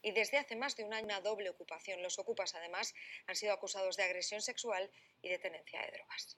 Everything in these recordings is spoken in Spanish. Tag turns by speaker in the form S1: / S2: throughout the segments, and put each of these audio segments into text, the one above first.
S1: y desde hace más de un año una doble ocupación. Los ocupas, además, han sido acusados de agresión sexual y de tenencia de drogas.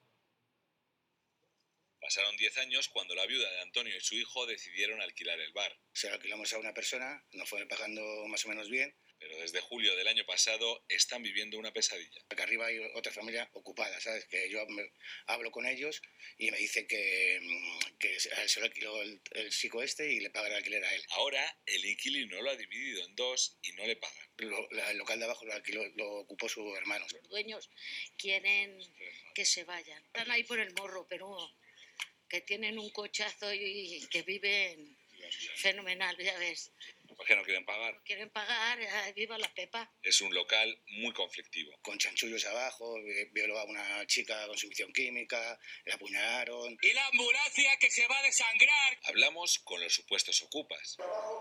S2: Pasaron 10 años cuando la viuda de Antonio y su hijo decidieron alquilar el bar.
S3: Se lo alquilamos a una persona, nos fue pagando más o menos bien.
S2: Pero desde julio del año pasado están viviendo una pesadilla.
S3: Acá arriba hay otra familia ocupada, ¿sabes? Que yo hablo con ellos y me dicen que a él se lo alquiló el chico este y le paga el alquiler a él.
S2: Ahora el inquilino lo ha dividido en dos y no le pagan.
S3: El local de abajo lo ocupó su hermano.
S4: Los dueños quieren que se vayan. Están ahí por el morro, pero que tienen un cochazo y que viven fenomenal, ya ves.
S2: ¿Por qué no quieren pagar?
S4: No quieren pagar, viva la Pepa.
S2: Es un local muy conflictivo.
S3: Con chanchullos abajo, violó a una chica con sumisión química, la apuñalaron.
S5: ¡Y la ambulancia que se va a desangrar!
S2: Hablamos con los supuestos ocupas.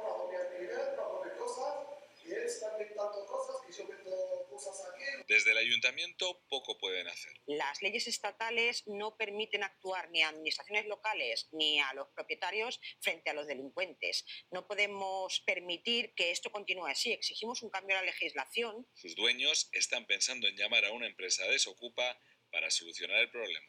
S2: Desde el ayuntamiento poco pueden hacer.
S6: Las leyes estatales no permiten actuar ni a administraciones locales ni a los propietarios frente a los delincuentes. No podemos permitir que esto continúe así. Exigimos un cambio a la legislación.
S2: Sus dueños están pensando en llamar a una empresa desocupa para solucionar el problema.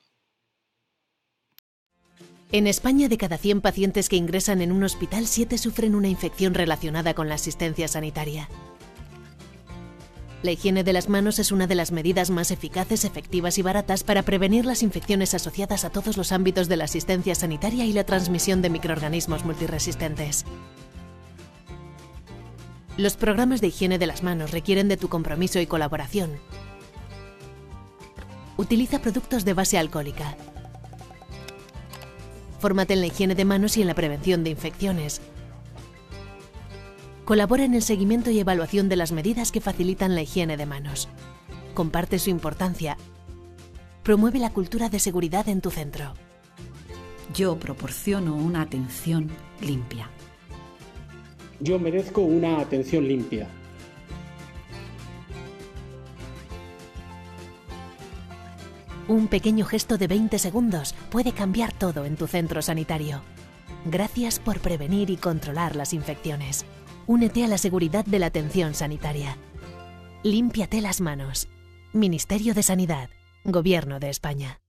S7: En España, de cada 100 pacientes que ingresan en un hospital, 7 sufren una infección relacionada con la asistencia sanitaria. La higiene de las manos es una de las medidas más eficaces, efectivas y baratas para prevenir las infecciones asociadas a todos los ámbitos de la asistencia sanitaria y la transmisión de microorganismos multiresistentes. Los programas de higiene de las manos requieren de tu compromiso y colaboración. Utiliza productos de base alcohólica. Fórmate en la higiene de manos y en la prevención de infecciones. Colabora en el seguimiento y evaluación de las medidas que facilitan la higiene de manos. Comparte su importancia. Promueve la cultura de seguridad en tu centro.
S8: Yo proporciono una atención limpia.
S9: Yo merezco una atención limpia.
S7: Un pequeño gesto de 20 segundos puede cambiar todo en tu centro sanitario. Gracias por prevenir y controlar las infecciones. Únete a la seguridad de la atención sanitaria. Límpiate las manos. Ministerio de Sanidad. Gobierno de España.